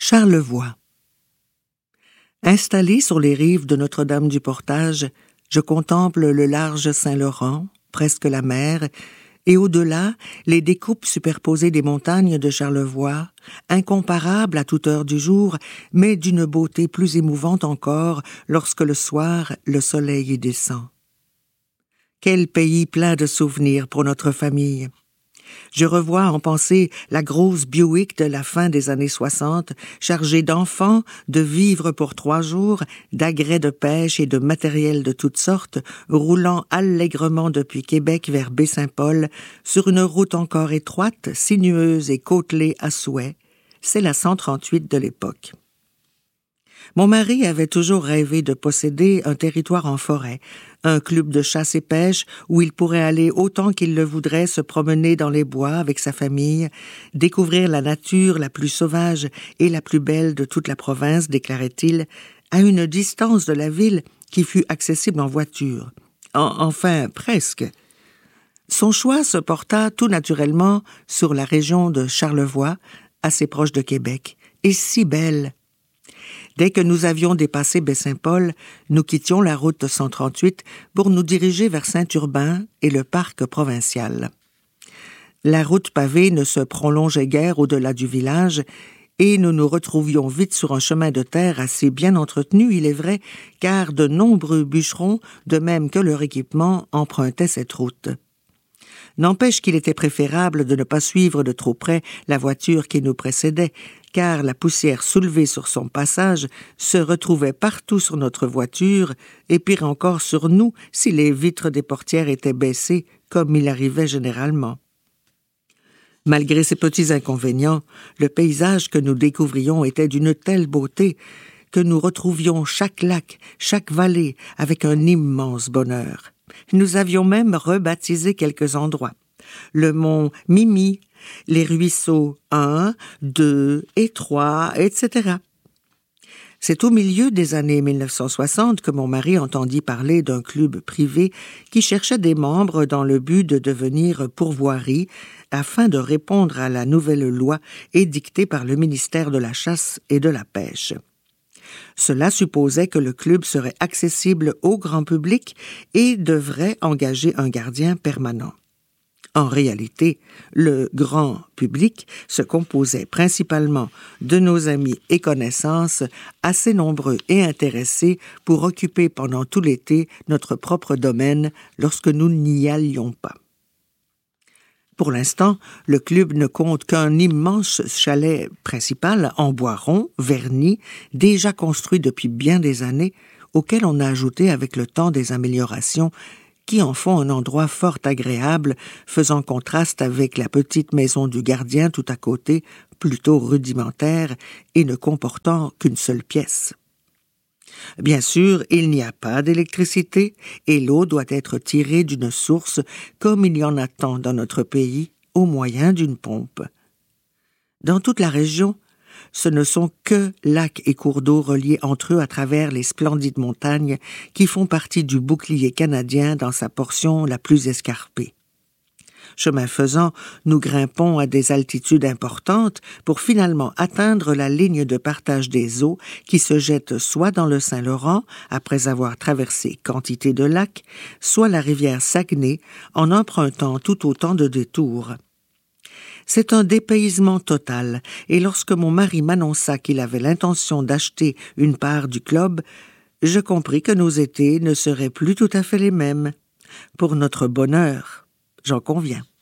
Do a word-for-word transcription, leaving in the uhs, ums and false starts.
Charlevoix. Installé sur les rives de Notre-Dame-du-Portage, je contemple le large Saint-Laurent, presque la mer, et au-delà, les découpes superposées des montagnes de Charlevoix, incomparables à toute heure du jour, mais d'une beauté plus émouvante encore lorsque le soir, le soleil y descend. Quel pays plein de souvenirs pour notre famille! Je revois en pensée la grosse Buick de la fin des années soixante, chargée d'enfants, de vivres pour trois jours, d'agrès de pêche et de matériel de toutes sortes, roulant allègrement depuis Québec vers Baie-Saint-Paul, sur une route encore étroite, sinueuse et côtelée à souhait. C'est la cent trente-huit de l'époque. Mon mari avait toujours rêvé de posséder un territoire en forêt, un club de chasse et pêche où il pourrait aller autant qu'il le voudrait se promener dans les bois avec sa famille, découvrir la nature la plus sauvage et la plus belle de toute la province, déclarait-il, à une distance de la ville qui fût accessible en voiture. En, enfin, presque. Son choix se porta tout naturellement sur la région de Charlevoix, assez proche de Québec, et si belle. Dès que nous avions dépassé Baie-Saint-Paul, nous quittions la route cent trente-huit pour nous diriger vers Saint-Urbain et le parc provincial. La route pavée ne se prolongeait guère au-delà du village et nous nous retrouvions vite sur un chemin de terre assez bien entretenu, il est vrai, car de nombreux bûcherons, de même que leur équipement, empruntaient cette route. N'empêche qu'il était préférable de ne pas suivre de trop près la voiture qui nous précédait, car la poussière soulevée sur son passage se retrouvait partout sur notre voiture, et pire encore sur nous si les vitres des portières étaient baissées, comme il arrivait généralement. Malgré ces petits inconvénients, le paysage que nous découvrions était d'une telle beauté que nous retrouvions chaque lac, chaque vallée avec un immense bonheur. Nous avions même rebaptisé quelques endroits. Le mont Mimi, les ruisseaux un, deux et trois, et cetera. C'est au milieu des années mille neuf cent soixante que mon mari entendit parler d'un club privé qui cherchait des membres dans le but de devenir pourvoirie afin de répondre à la nouvelle loi édictée par le ministère de la Chasse et de la Pêche. Cela supposait que le club serait accessible au grand public et devrait engager un gardien permanent. En réalité, le grand public se composait principalement de nos amis et connaissances, assez nombreux et intéressés pour occuper pendant tout l'été notre propre domaine lorsque nous n'y allions pas. Pour l'instant, le club ne compte qu'un immense chalet principal en bois rond, verni, déjà construit depuis bien des années, auquel on a ajouté avec le temps des améliorations qui en font un endroit fort agréable, faisant contraste avec la petite maison du gardien tout à côté, plutôt rudimentaire et ne comportant qu'une seule pièce. Bien sûr, il n'y a pas d'électricité et l'eau doit être tirée d'une source, comme il y en a tant dans notre pays, au moyen d'une pompe. Dans toute la région, ce ne sont que lacs et cours d'eau reliés entre eux à travers les splendides montagnes qui font partie du bouclier canadien dans sa portion la plus escarpée. Chemin faisant, nous grimpons à des altitudes importantes pour finalement atteindre la ligne de partage des eaux qui se jette soit dans le Saint-Laurent, après avoir traversé quantité de lacs, soit la rivière Saguenay, en empruntant tout autant de détours. C'est un dépaysement total, et lorsque mon mari m'annonça qu'il avait l'intention d'acheter une part du club, je compris que nos étés ne seraient plus tout à fait les mêmes. Pour notre bonheur, j'en conviens.